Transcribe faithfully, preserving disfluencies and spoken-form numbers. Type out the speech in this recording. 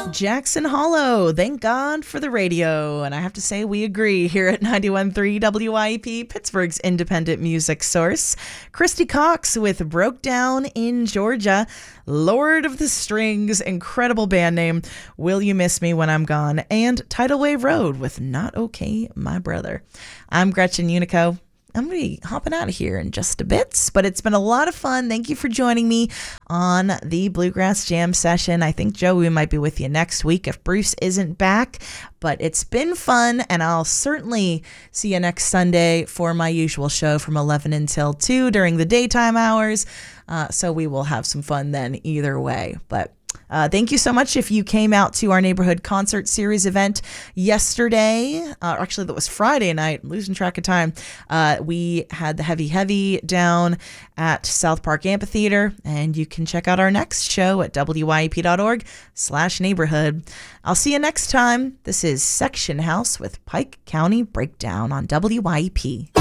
Jackson Hollow, thank God for the radio. And I have to say, we agree here at ninety-one point three W I E P, Pittsburgh's independent music source. Christy Cox with Broke Down in Georgia. Lord of the Strings, incredible band name, Will You Miss Me When I'm Gone, and Tidal Wave Road with Not Okay, My Brother. I'm Gretchen Unico. I'm going to be hopping out of here in just a bit, but it's been a lot of fun. Thank you for joining me on the Bluegrass Jam session. I think, Joe, we might be with you next week if Bruce isn't back, but it's been fun, and I'll certainly see you next Sunday for my usual show from eleven until two during the daytime hours, uh, so we will have some fun then either way, but Uh, thank you so much if you came out to our neighborhood concert series event yesterday. Uh, actually, that was Friday night. I'm losing track of time. Uh, we had the Heavy Heavy down at South Park Amphitheater, and you can check out our next show at W I E P dot org slash neighborhood. I'll see you next time. This is Section House with Pike County Breakdown on W I E P.